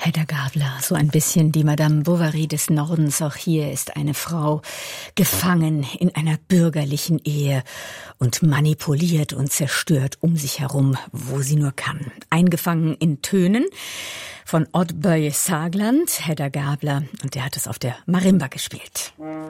Hedda Gabler, so ein bisschen die Madame Bovary des Nordens. Auch hier ist eine Frau gefangen in einer bürgerlichen Ehe und manipuliert und zerstört um sich herum, wo sie nur kann. Eingefangen in Tönen von Oddbøy Sagland, Hedda Gabler, und der hat es auf der Marimba gespielt.